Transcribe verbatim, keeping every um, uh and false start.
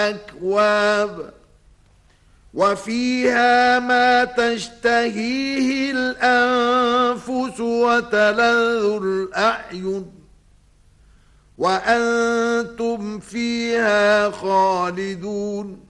أكواب وفيها ما تشتهيه الأنفس وتلذ الأعين وأنتم فيها خالدون